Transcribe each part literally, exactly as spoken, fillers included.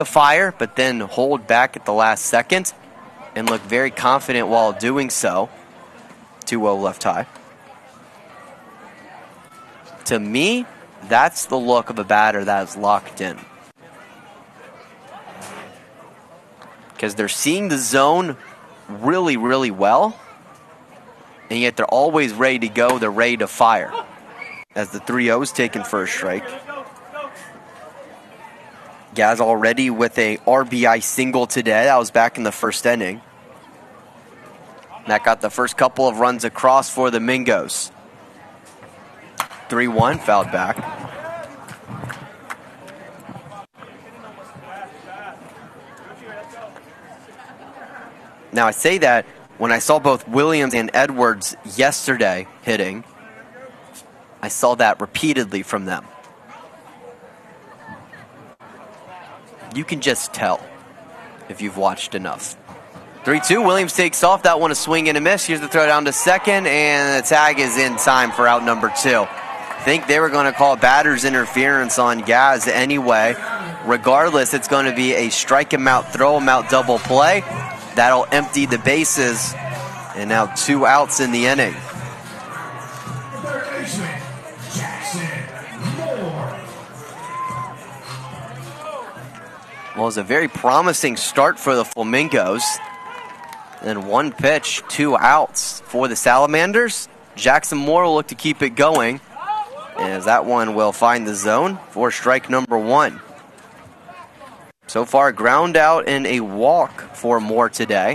fire, but then hold back at the last second and look very confident while doing so. two oh left high. To me, that's the look of a batter that is locked in. Because they're seeing the zone really, really well, and yet they're always ready to go. They're ready to fire. As the three oh is taken first strike. Gaz already with a R B I single today. That was back in the first inning. That got the first couple of runs across for the Mingos. three one, fouled back. Now, I say that when I saw both Williams and Edwards yesterday hitting, I saw that repeatedly from them. You can just tell if you've watched enough. three two, Williams takes off. That one a swing and a miss. Here's the throw down to second, and the tag is in time for out number two. I think they were going to call batter's interference on Gaz anyway. Regardless, it's going to be a strike him out, throw him out double play. That'll empty the bases, and now two outs in the inning. Well, it was a very promising start for the Flamingos. And one pitch, two outs for the Salamanders. Jackson Moore will look to keep it going, as that one will find the zone for strike number one. So far, ground out and a walk for Moore today.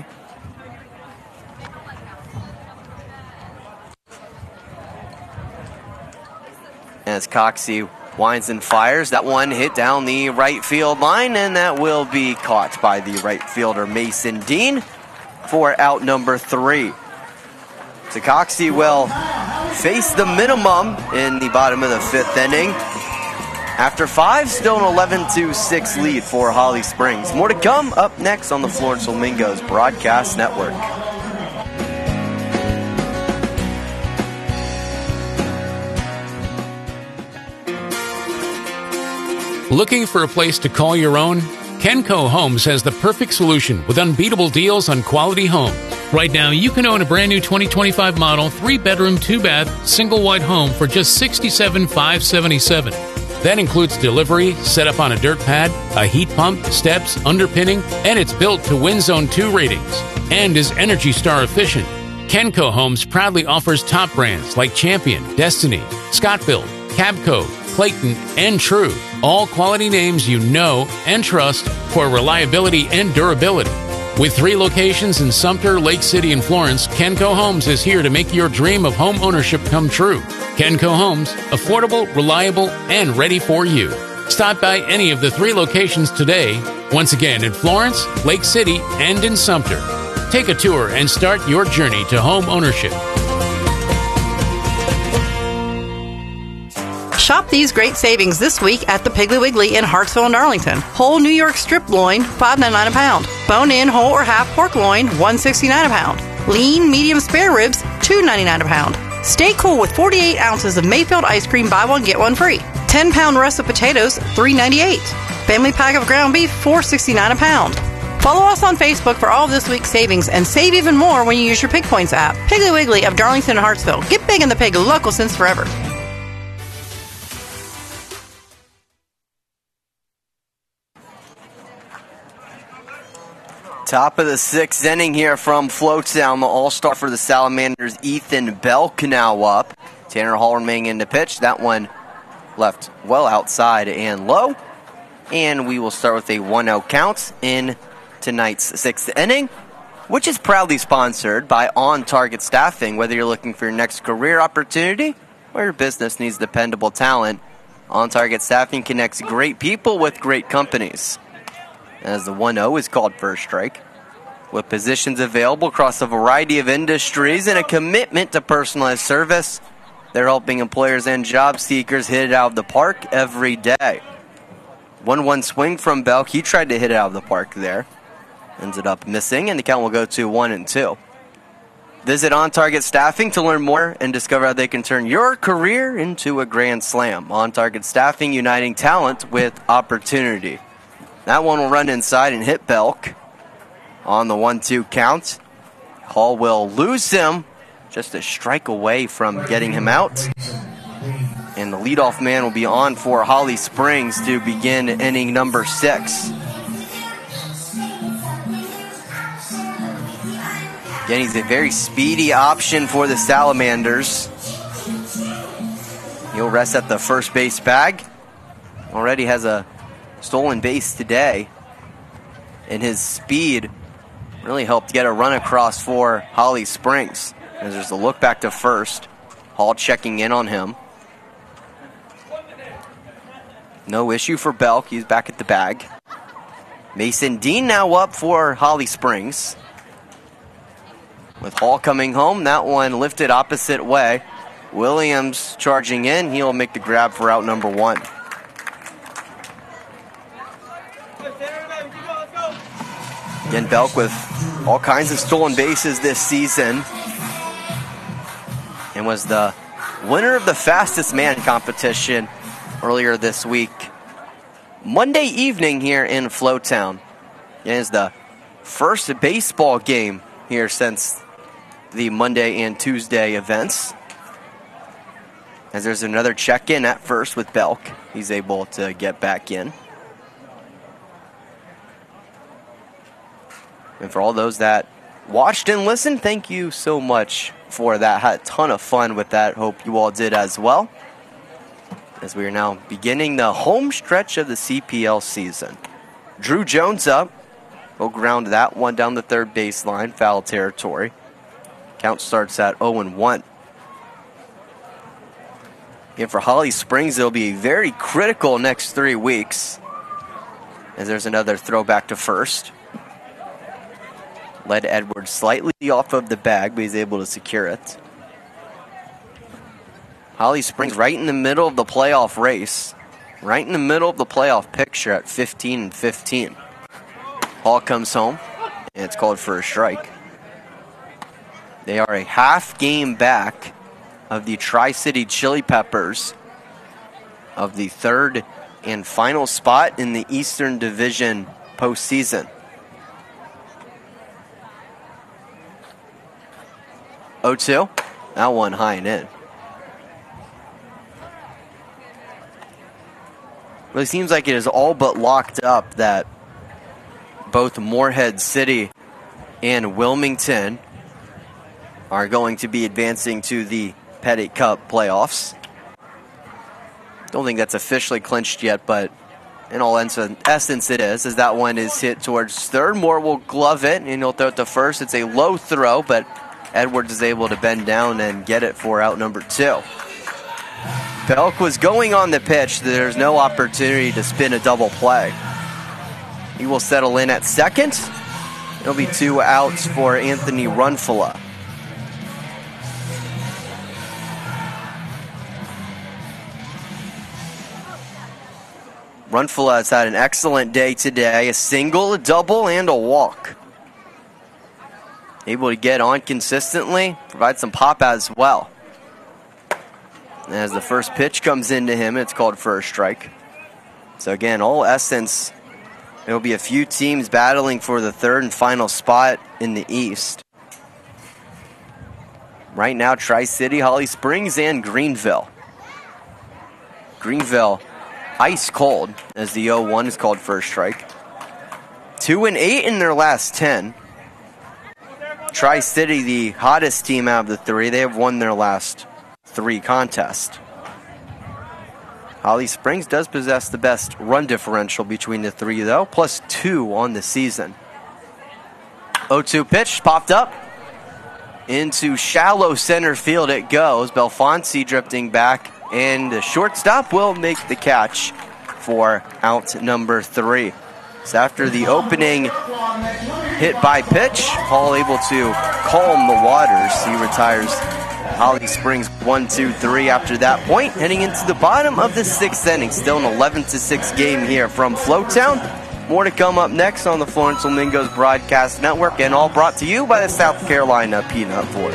As Coxie winds and fires, that one hit down the right field line, and that will be caught by the right fielder Mason Dean for out number three. So Coxie will face the minimum in the bottom of the fifth inning. After five, still an eleven to six lead for Holly Springs. More to come up next on the Florence Flamingos Broadcast Network. Looking for a place to call your own? Kenco Homes has the perfect solution with unbeatable deals on quality homes. Right now, you can own a brand new twenty twenty-five model, three bedroom, two bath, single wide home for just sixty-seven thousand five hundred seventy-seven dollars. That includes delivery, setup on a dirt pad, a heat pump, steps, underpinning, and it's built to Wind Zone two ratings and is Energy Star efficient. Kenco Homes proudly offers top brands like Champion, Destiny, Scott-Built, Cabco, Clayton, and True. All quality names you know and trust for reliability and durability. With three locations in Sumter, Lake City, and Florence, Kenco Homes is here to make your dream of home ownership come true. Kenco Homes, affordable, reliable, and ready for you. Stop by any of the three locations today, once again in Florence, Lake City, and in Sumter. Take a tour and start your journey to home ownership. Shop these great savings this week at the Piggly Wiggly in Hartsville and Arlington. Whole New York strip loin, five ninety-nine a pound. Bone-in whole or half pork loin, one sixty-nine a pound. Lean medium spare ribs, two ninety-nine a pound. Stay cool with forty-eight ounces of Mayfield ice cream, buy one get one free. ten pound russet potatoes, three ninety-eight. Family pack of ground beef, four sixty-nine a pound. Follow us on Facebook for all of this week's savings and save even more when you use your Pig Points app. Piggly Wiggly of Darlington and Hartsville. Get big in the pig, local since forever. Top of the sixth inning here from Floattown. The all-star for the Salamanders, Ethan Belk, now up. Tanner Hallman in the pitch. That one left well outside and low. And we will start with a one oh count in tonight's sixth inning, which is proudly sponsored by On Target Staffing. Whether you're looking for your next career opportunity or your business needs dependable talent, On Target Staffing connects great people with great companies. As the one oh is called first strike. With positions available across a variety of industries and a commitment to personalized service, they're helping employers and job seekers hit it out of the park every day. one one swing from Belk. He tried to hit it out of the park there. Ended up missing, and the count will go to one and two. Visit On Target Staffing to learn more and discover how they can turn your career into a grand slam. On Target Staffing, uniting talent with opportunity. That one will run inside and hit Belk on the one two count. Hall will lose him, just a strike away from getting him out. And the leadoff man will be on for Holly Springs to begin inning number six. Again, he's a very speedy option for the Salamanders. He'll rest at the first base bag. Already has a stolen base today. And his speed really helped get a run across for Holly Springs. As there's a look back to first. Hall checking in on him. No issue for Belk. He's back at the bag. Mason Dean now up for Holly Springs. With Hall coming home, that one lifted opposite way. Williams charging in. He'll make the grab for out number one. Again, Belk with all kinds of stolen bases this season. And was the winner of the fastest man competition earlier this week. Monday evening here in Flowtown. It is the first baseball game here since the Monday and Tuesday events. As there's another check-in at first with Belk. He's able to get back in. And for all those that watched and listened, thank you so much for that. Had a ton of fun with that. Hope you all did as well. As we are now beginning the home stretch of the C P L season. Drew Jones up. Will ground that one down the third baseline. Foul territory. Count starts at oh and one. And for Holly Springs, it'll be very critical next three weeks. As there's another throwback to first. Led Edwards slightly off of the bag, but he's able to secure it. Holly Springs right in the middle of the playoff race. Right in the middle of the playoff picture at fifteen and fifteen. Hall comes home, and it's called for a strike. They are a half game back of the Tri-City Chili Peppers of the third and final spot in the Eastern Division postseason. oh two. That one high and in. Well, it seems like it is all but locked up that both Morehead City and Wilmington are going to be advancing to the Pettit Cup playoffs. Don't think that's officially clinched yet, but in all essence it is, as that one is hit towards third. Moore will glove it, and he'll throw it to first. It's a low throw, but Edwards is able to bend down and get it for out number two. Belk was going on the pitch. There's no opportunity to spin a double play. He will settle in at second. It'll be two outs for Anthony Runfula. Runfula has had an excellent day today. A single, a double, and a walk. Able to get on consistently, provide some pop as well. As the first pitch comes into him, it's called for a strike. So again, all essence, there will be a few teams battling for the third and final spot in the East. Right now, Tri-City, Holly Springs, and Greenville. Greenville, ice cold, as the oh one is called for a strike. Two and eight in their last ten. Tri-City, the hottest team out of the three, they have won their last three contests. Holly Springs does possess the best run differential between the three, though, plus two on the season. oh two pitch popped up into shallow center field. It goes. Belfonte drifting back, and the shortstop will make the catch for out number three. So after the opening hit by pitch, Hall able to calm the waters. He retires Holly Springs one two three after that point, heading into the bottom of the sixth inning. Still an eleven to six game here from Flowtown. More to come up next on the Florence Flamingos Broadcast Network, and all brought to you by the South Carolina Peanut Fort.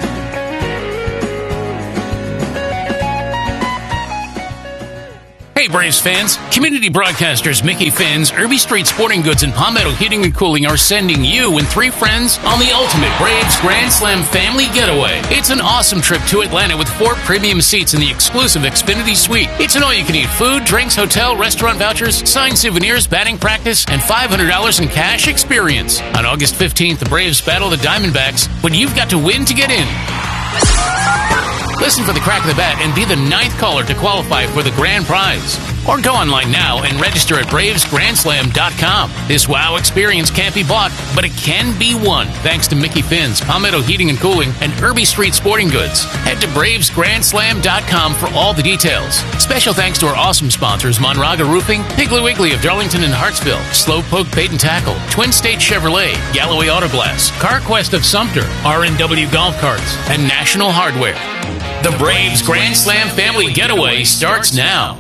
Hey, Braves fans. Community broadcasters Mickey Finn's, Irby Street Sporting Goods, and Palmetto Heating and Cooling are sending you and three friends on the ultimate Braves Grand Slam family getaway. It's an awesome trip to Atlanta with four premium seats in the exclusive Xfinity Suite. It's an all-you-can-eat food, drinks, hotel, restaurant vouchers, signed souvenirs, batting practice, and five hundred dollars in cash experience. On August fifteenth, the Braves battle the Diamondbacks, but you've got to win to get in. Listen for the crack of the bat and be the ninth caller to qualify for the grand prize. Or go online now and register at braves grand slam dot com. This wow experience can't be bought, but it can be won thanks to Mickey Finn's, Palmetto Heating and Cooling, and Irby Street Sporting Goods. Head to braves grand slam dot com for all the details. Special thanks to our awesome sponsors, Monraga Roofing, Piggly Wiggly of Darlington and Hartsville, Slowpoke Bait and Tackle, Twin State Chevrolet, Galloway Auto Glass, CarQuest of Sumter, R and W Golf Carts, and National Hardware. The Braves Grand Slam Family Getaway starts now.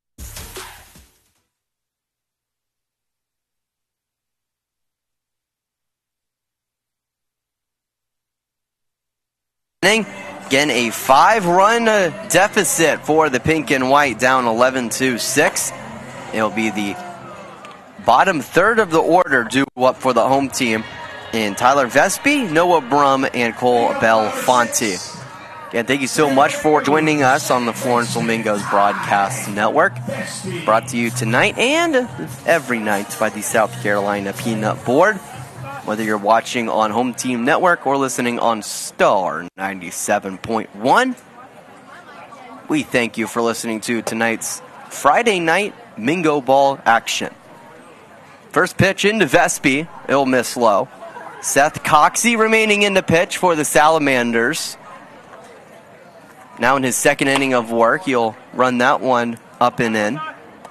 Again, a five-run deficit for the pink and white, down eleven to six. It'll be the bottom third of the order due up for the home team in Tyler Vespi, Noah Brum, and Cole Belfonte. Again, thank you so much for joining us on the Florence Flamingos Broadcast Network. Brought to you tonight and every night by the South Carolina Peanut Board. Whether you're watching on Home Team Network or listening on Star ninety-seven point one, we thank you for listening to tonight's Friday night Mingo Ball action. First pitch into Vespi, it'll miss low. Seth Coxey remaining in the pitch for the Salamanders. Now in his second inning of work, he'll run that one up and in.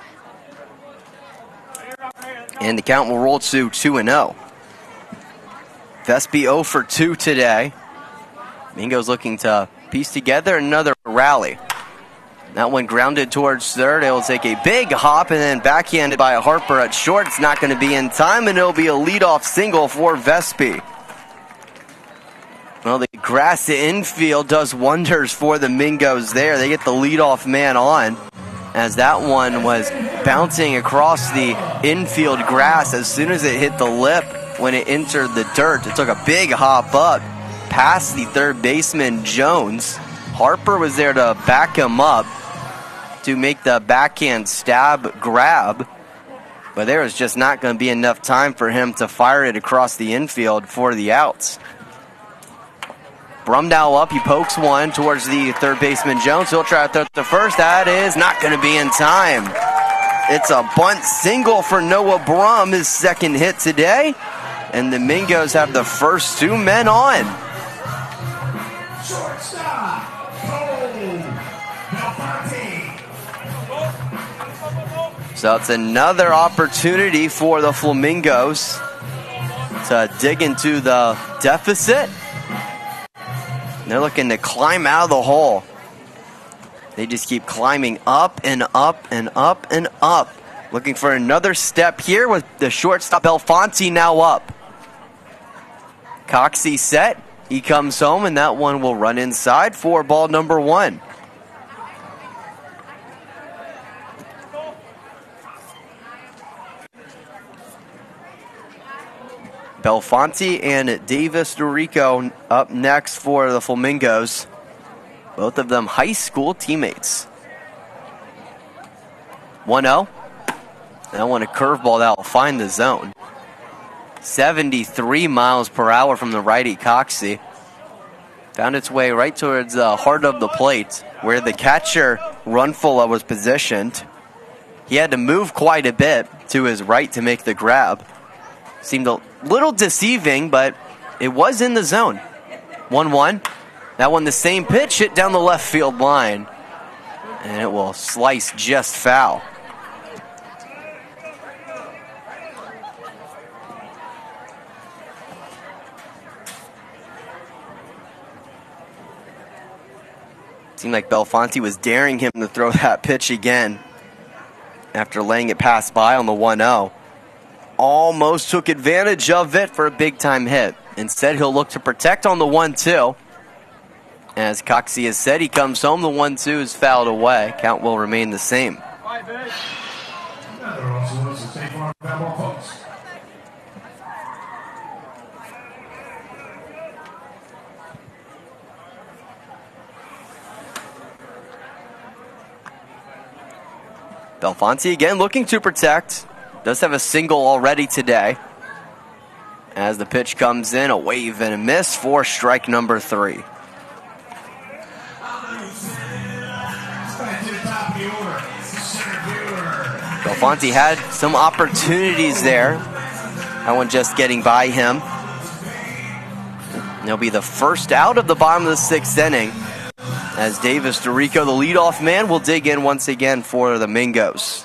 And the count will roll to two and oh. Vespi oh for two today. Mingo's looking to piece together another rally. That one grounded towards third. It'll take a big hop and then backhanded by a Harper at short. It's not going to be in time, and it'll be a leadoff single for Vespi. Well, the grass infield does wonders for the Mingos there. They get the leadoff man on, as that one was bouncing across the infield grass. As soon as it hit the lip, when it entered the dirt, it took a big hop up past the third baseman, Jones. Harper was there to back him up to make the backhand stab grab, but there was just not going to be enough time for him to fire it across the infield for the outs. Brumdow up, he pokes one towards the third baseman, Jones. He'll try to throw it to first. That is not going to be in time. It's a bunt single for Noah Brum, his second hit today. And the Mingos have the first two men on. So it's another opportunity for the Flamingos to dig into the deficit. They're looking to climb out of the hole. They just keep climbing up and up and up and up. Looking for another step here with the shortstop Belfonte now up. Coxey set. He comes home, and that one will run inside for ball number one. Belfonte and Davis Dorico up next for the Flamingos. Both of them high school teammates. one oh. That one a curveball that will find the zone. seventy-three miles per hour from the righty Coxey. Found its way right towards the heart of the plate where the catcher Runfula was positioned. He had to move quite a bit to his right to make the grab. Seemed a little deceiving, but it was in the zone. one one. That one the same pitch, hit down the left field line. And it will slice just foul. Seemed like Belfonte was daring him to throw that pitch again after laying it pass by on the one oh. Almost took advantage of it for a big-time hit. Instead, he'll look to protect on the one two. As Coxey has said, he comes home. The one two is fouled away. Count will remain the same. There also was a State Farm Battle Post. Belfonte again looking to protect. Does have a single already today. As the pitch comes in, a wave and a miss for strike number three. Belfonte had some opportunities there. That one just getting by him. And he'll be the first out of the bottom of the sixth inning, as Davis Dorico, the leadoff man, will dig in once again for the Mingos.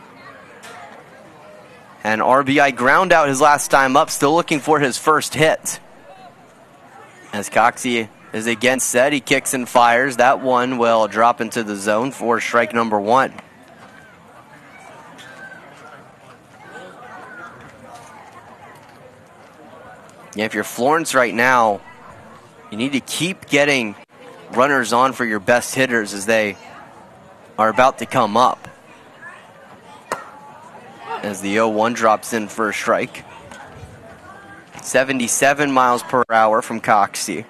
An R B I ground out his last time up, still looking for his first hit. As Coxie is again set, he kicks and fires. That one will drop into the zone for strike number one. Yeah, if you're Florence right now, you need to keep getting runners on for your best hitters as they are about to come up. As the oh one drops in for a strike. seventy-seven miles per hour from Coxie.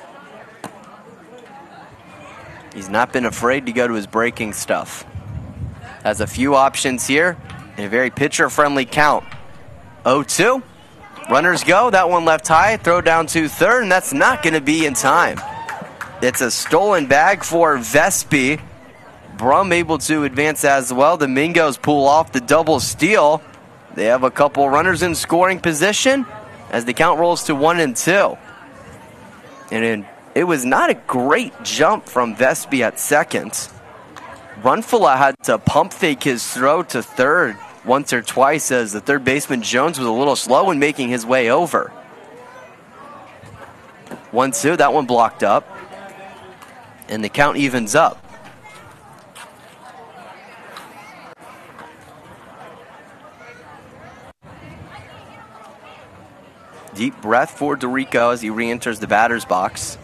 He's not been afraid to go to his breaking stuff. Has a few options here and a very pitcher-friendly count. oh two. Runners go. That one left high. Throw down to third, and that's not going to be in time. It's a stolen bag for Vespi. Brum able to advance as well. The Mingos pull off the double steal. They have a couple runners in scoring position as the count rolls to one and two. And it, it was not a great jump from Vespi at second. Runfula had to pump fake his throw to third once or twice as the third baseman Jones was a little slow in making his way over. one two, that one blocked up. And the count evens up. Deep breath for Dorico as he re-enters the batter's box.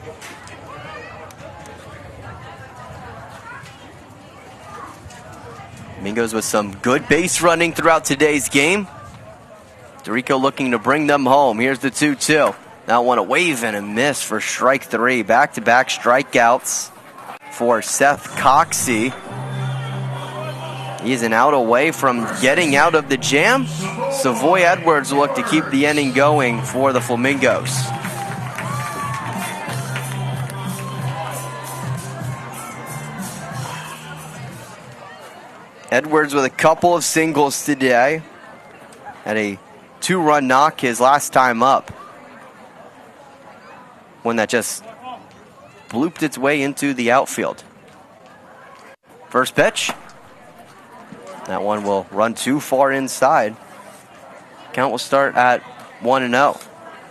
Mingos with some good base running throughout today's game. Dorico looking to bring them home. Here's the two two. That one a wave and a miss for strike three. Back-to-back strikeouts for Seth Coxie. He's an out away from getting out of the jam. Savoy Edwards will look to keep the inning going for the Flamingos. Edwards with a couple of singles today. Had a two-run knock his last time up. One that just blooped its way into the outfield. First pitch. That one will run too far inside. Count will start at one and oh.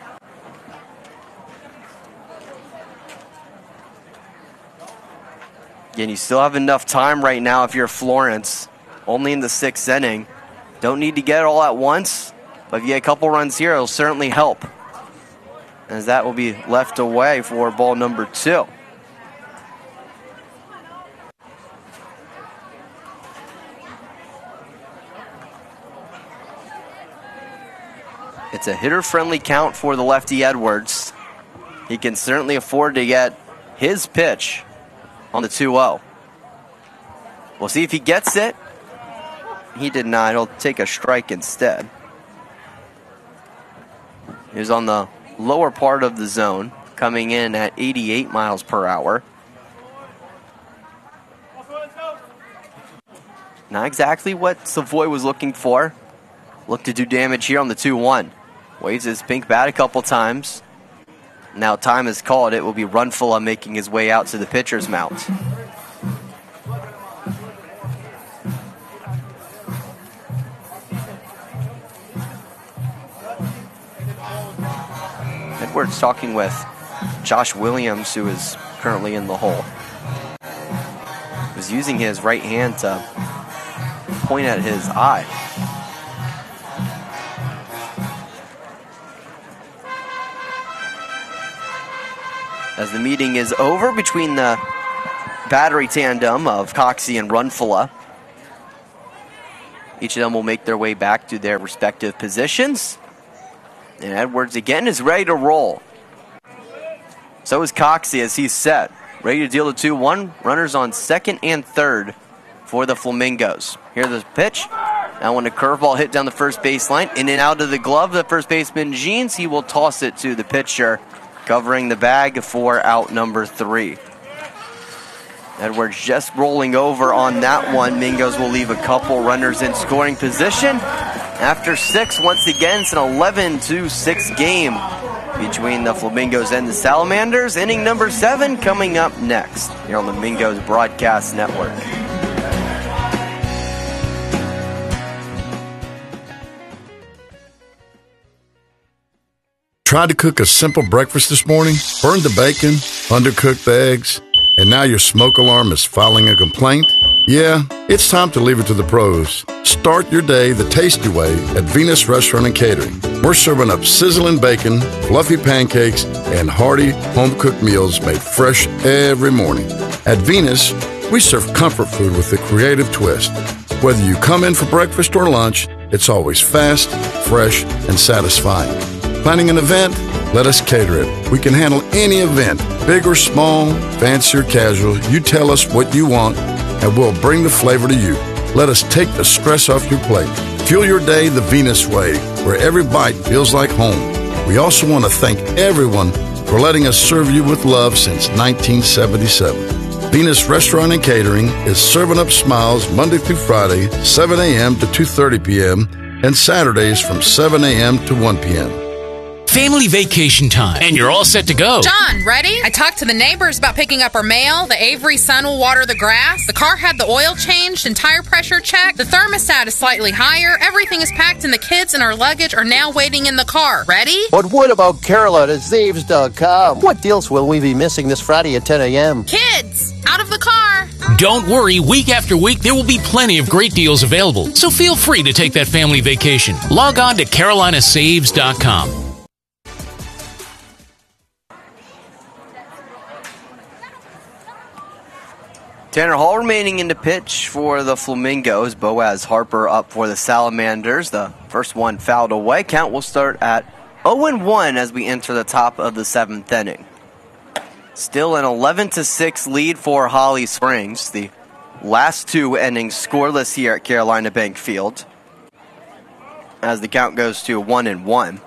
Again, you still have enough time right now if you're Florence. Only in the sixth inning. Don't need to get it all at once, but if you get a couple runs here, it'll certainly help. As that will be left away for ball number two. It's a hitter-friendly count for the lefty Edwards. He can certainly afford to get his pitch on the two oh. We'll see if he gets it. He did not. He'll take a strike instead. He was on the lower part of the zone, coming in at eighty-eight miles per hour. Not exactly what Savoy was looking for. Look to do damage here on the two one. Waves his pink bat a couple times. Now time is called. It will be Runfula making his way out to the pitcher's mount. Edwards talking with Josh Williams, who is currently in the hole. He was using his right hand to point at his eye. As the meeting is over between the battery tandem of Coxie and Runfula. Each of them will make their way back to their respective positions. And Edwards again is ready to roll. So is Coxie as he's set. Ready to deal the two one. Runners on second and third for the Flamingos. Here's the pitch. Now when a curveball hit down the first baseline, in and out of the glove, the first baseman Jeans, he will toss it to the pitcher, covering the bag for out number three. Edwards just rolling over on that one. Mingos will leave a couple runners in scoring position. After six, once again, it's an eleven to six game between the Flamingos and the Salamanders. Inning number seven coming up next here on the Mingos Broadcast Network. Tried to cook a simple breakfast this morning, burned the bacon, undercooked the eggs, and now your smoke alarm is filing a complaint? Yeah, it's time to leave it to the pros. Start your day the tasty way at Venus Restaurant and Catering. We're serving up sizzling bacon, fluffy pancakes, and hearty home-cooked meals made fresh every morning. At Venus, we serve comfort food with a creative twist. Whether you come in for breakfast or lunch, it's always fast, fresh, and satisfying. Planning an event? Let us cater it. We can handle any event, big or small, fancy or casual. You tell us what you want, and we'll bring the flavor to you. Let us take the stress off your plate. Fuel your day the Venus way, where every bite feels like home. We also want to thank everyone for letting us serve you with love since nineteen seventy-seven. Venus Restaurant and Catering is serving up smiles Monday through Friday, seven a.m. to two thirty p.m., and Saturdays from seven a.m. to one p.m. Family vacation time, and you're all set to go. John, ready? I talked to the neighbors about picking up our mail. The Avery son will water the grass. The car had the oil changed and tire pressure checked. The thermostat is slightly higher. Everything is packed, and the kids and our luggage are now waiting in the car. Ready? But what about Carolina Zaves dot com? What deals will we be missing this Friday at ten a.m.? Kids, out of the car. Don't worry, week after week, there will be plenty of great deals available. So feel free to take that family vacation. Log on to Carolina Saves dot com. Tanner Hall remaining in the pitch for the Flamingos. Boaz Harper up for the Salamanders. The first one fouled away. Count will start at oh and one as we enter the top of the seventh inning. Still an eleven to six lead for Holly Springs. The last two innings scoreless here at Carolina Bank Field, as the count goes to one and one.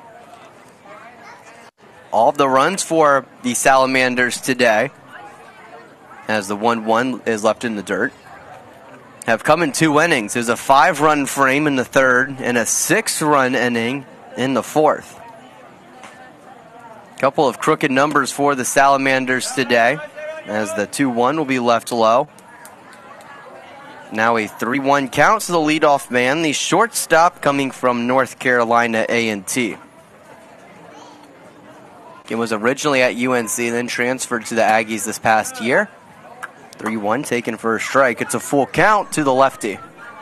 All of the runs for the Salamanders today, as the one one is left in the dirt, have come in two innings. There's a five-run frame in the third and a six-run inning in the fourth. Couple of crooked numbers for the Salamanders today, as the two one will be left low. Now a three one count to the leadoff man, the shortstop coming from North Carolina A and T. It was originally at U N C, then transferred to the Aggies this past year. three one taken for a strike. It's a full count to the lefty.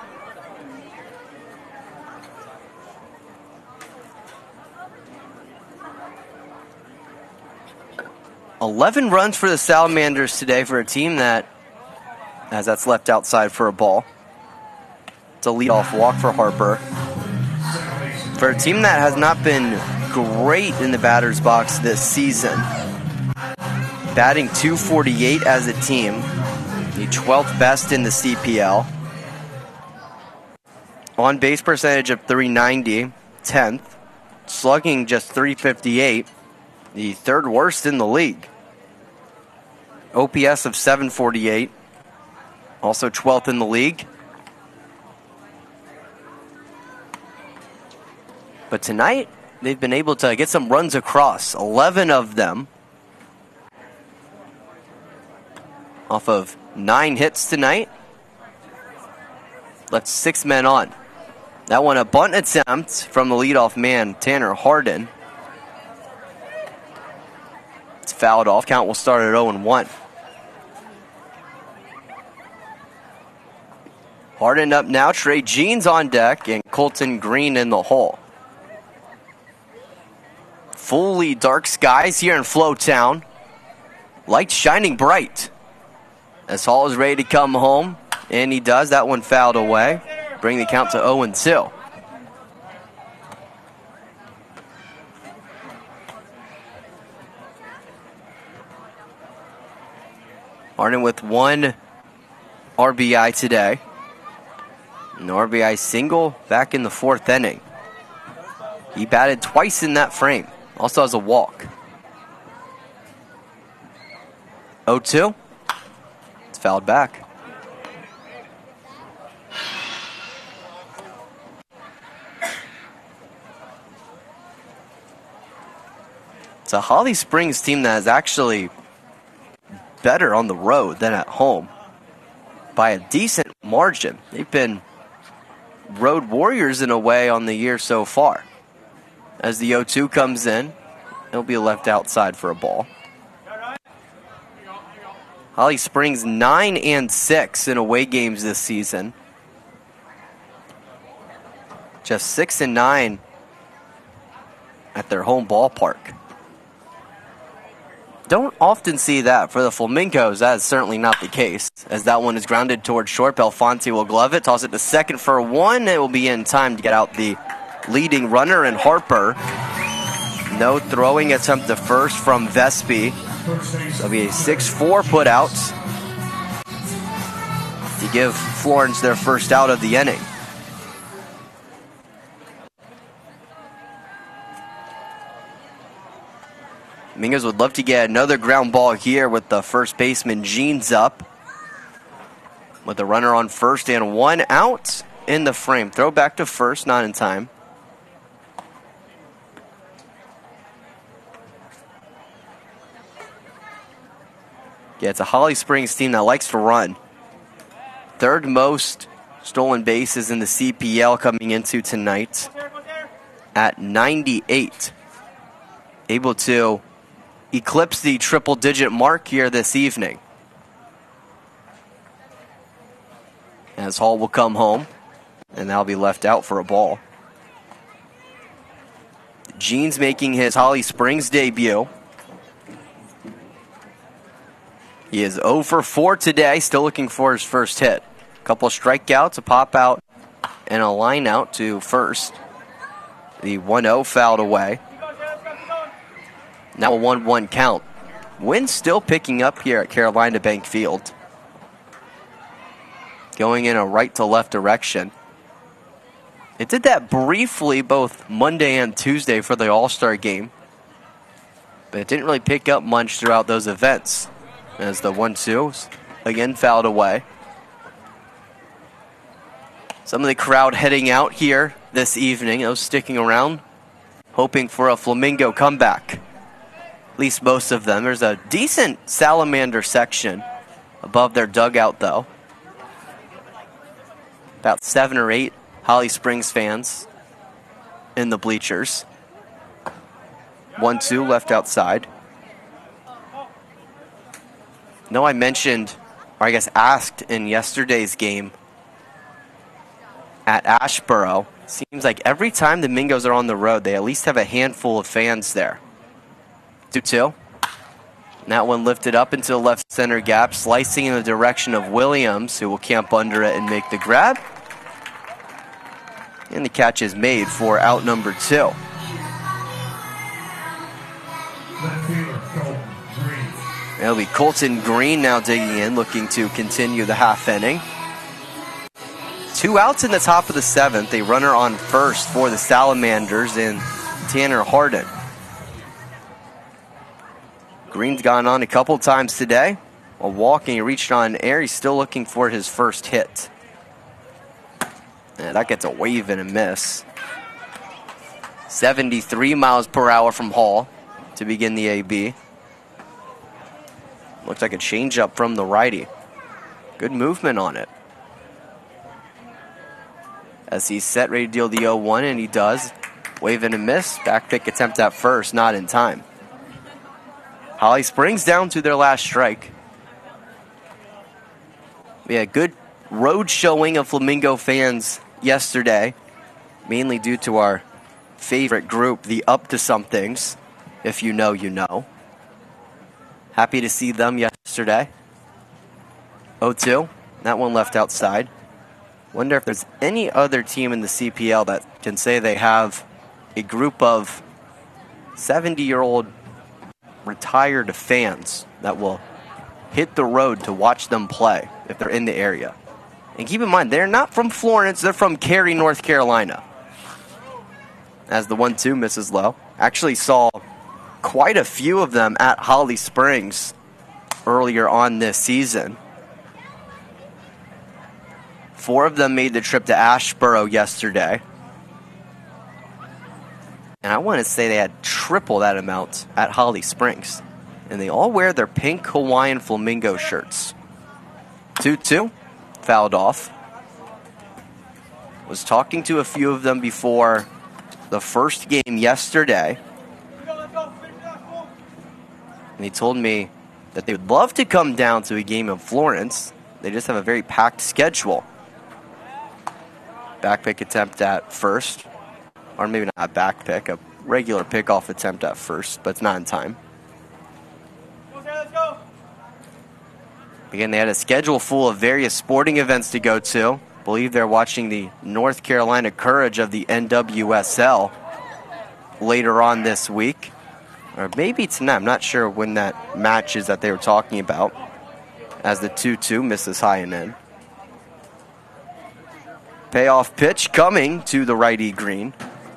eleven runs for the Salamanders today for a team that, as that's left outside for a ball. It's a leadoff walk for Harper. For a team that has not been great in the batter's box this season. Batting two forty-eight as a team, the twelfth best in the C P L. On base percentage of three ninety, tenth. Slugging just three fifty-eight, the third worst in the league. O P S of seven forty-eight, also twelfth in the league. But tonight, they've been able to get some runs across, eleven of them. Off of nine hits tonight. Left six men on. That one a bunt attempt from the leadoff man, Tanner Harden. It's fouled off. Count will start at oh and one. Harden up now. Trey Jeans on deck and Colton Green in the hole. Fully dark skies here in Flowtown. Lights shining bright as Hall is ready to come home, and he does. That one fouled away. bring the count to oh and two. Hardin with one R B I today. An R B I single back in the fourth inning. He batted twice in that frame. Also has a walk. oh two. It's fouled back. It's a Holly Springs team that is actually better on the road than at home by a decent margin. They've been road warriors in a way on the year so far. As the oh two comes in, it'll be left outside for a ball. Holly Springs nine and six in away games this season. Just six and nine at their home ballpark. Don't often see that for the Flamingos. That is certainly not the case, as that one is grounded towards short. Belfonte will glove it, toss it to second for one. It will be in time to get out the leading runner, and Harper. No throwing attempt to first from Vespi. It'll be a six four put out to give Florence their first out of the inning. Flamingos would love to get another ground ball here with the first baseman Jeans up. With the runner on first and one out in the frame. Throw back to first, not in time. Yeah, it's a Holly Springs team that likes to run. Third most stolen bases in the C P L coming into tonight at ninety-eight. Able to eclipse the triple-digit mark here this evening. As Hall will come home, and that'll be left out for a ball. Jeans making his Holly Springs debut. He is oh for four today, still looking for his first hit. A couple of strikeouts, a pop out, and a line out to first. The one oh fouled away. Now a one one count. Wind still picking up here at Carolina Bank Field. Going in a right to left direction. It did that briefly both Monday and Tuesday for the All-Star game. But it didn't really pick up much throughout those events. As the one two again fouled away. Some of the crowd heading out here this evening, those sticking around, hoping for a Flamingo comeback. At least most of them. There's a decent Salamander section above their dugout, though. About seven or eight Holly Springs fans in the bleachers. one two left outside. No, I mentioned, or I guess asked in yesterday's game at Ashboro. Seems like every time the Mingos are on the road, they at least have a handful of fans there. two two. And that one lifted up into the left center gap, slicing in the direction of Williams, who will camp under it and make the grab. And the catch is made for out number two. It'll be Colton Green now digging in, looking to continue the half inning. Two outs in the top of the seventh. A runner on first for the Salamanders in Tanner Hardin. Green's gone on a couple times today. While walking, he reached on air. He's still looking for his first hit. And that gets a wave and a miss. seventy-three miles per hour from Hall to begin the A B. Looks like a changeup from the righty. Good movement on it. As he's set, ready to deal the oh one, and he does. Wave and a miss. Back pick attempt at first, not in time. Holly Springs down to their last strike. We had a good road showing of Flamingo fans yesterday, mainly due to our favorite group, the Up to Somethings. If you know, you know. Happy to see them yesterday. oh two. That one left outside. Wonder if there's any other team in the C P L that can say they have a group of seventy-year-old retired fans that will hit the road to watch them play if they're in the area. And keep in mind, they're not from Florence, they're from Cary, North Carolina. As the one two misses low. Actually saw quite a few of them at Holly Springs earlier on this season. Four of them made the trip to Asheboro yesterday. And I want to say they had triple that amount at Holly Springs. And they all wear their pink Hawaiian Flamingo shirts. two two, fouled off. Was talking to a few of them before the first game yesterday. And he told me that they would love to come down to a game in Florence. They just have a very packed schedule. Back pick attempt at first. Or maybe not a back pick, a regular pickoff attempt at first, but it's not in time. Again, they had a schedule full of various sporting events to go to. I believe they're watching the North Carolina Courage of the N W S L later on this week. Or maybe tonight. I'm not sure when that match is that they were talking about. As the two two misses high and in. Payoff pitch coming to the righty green.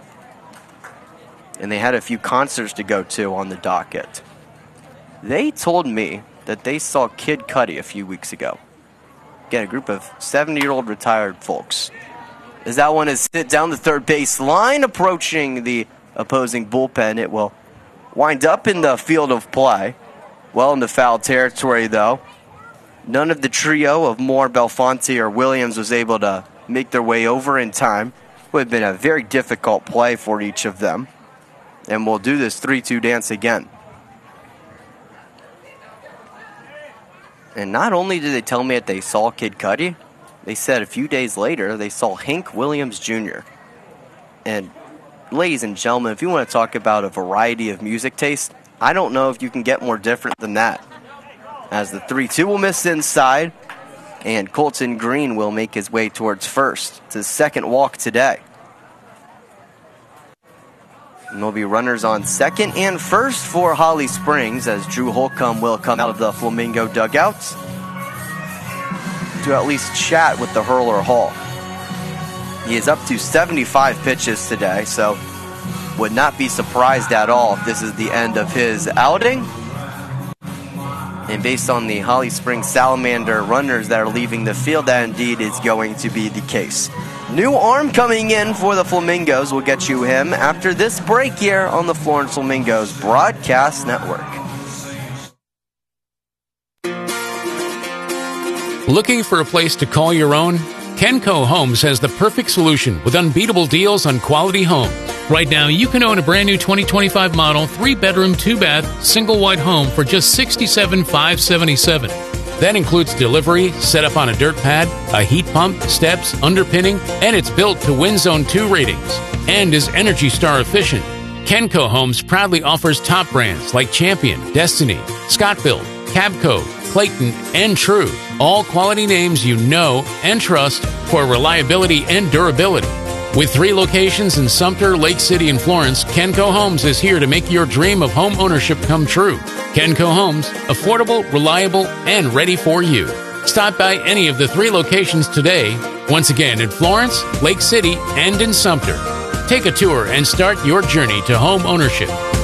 And they had a few concerts to go to on the docket. They told me that they saw Kid Cudi a few weeks ago. Again, a group of seventy-year-old retired folks. As that one is hit down the third base line, approaching the opposing bullpen, it will wind up in the field of play. Well into foul territory, though. None of the trio of Moore, Belfonte, or Williams was able to make their way over in time. Would have been a very difficult play for each of them. And we'll do this three two dance again. And not only did they tell me that they saw Kid Cudi, they said a few days later they saw Hank Williams Junior And ladies and gentlemen, if you want to talk about a variety of music taste, I don't know if you can get more different than that. As the three two will miss inside, and Colton Green will make his way towards first. It's his second walk today. And there'll be runners on second and first for Holly Springs as Drew Holcomb will come out of the Flamingo dugouts to at least chat with the hurler Hall. He is up to seventy-five pitches today, so would not be surprised at all if this is the end of his outing. And based on the Holly Springs Salamander runners that are leaving the field, that indeed is going to be the case. New arm coming in for the Flamingos. We'll get you him after this break here on the Florence Flamingos Broadcast Network. Looking for a place to call your own? Kenco Homes has the perfect solution with unbeatable deals on quality homes. Right now, you can own a brand new twenty twenty-five model, three-bedroom, two-bath, single-wide home for just sixty-seven thousand five hundred seventy-seven dollars. That includes delivery, set up on a dirt pad, a heat pump, steps, underpinning, and it's built to Wind Zone two ratings and is Energy Star efficient. Kenco Homes proudly offers top brands like Champion, Destiny, Scott-Built, Cabco, Clayton, and True. All quality names you know and trust for reliability and durability. With three locations in Sumter, Lake City, and Florence, Kenco Homes is here to make your dream of home ownership come true. Kenco Homes, affordable, reliable, and ready for you. Stop by any of the three locations today. Once again, in Florence, Lake City, and in Sumter. Take a tour and start your journey to home ownership.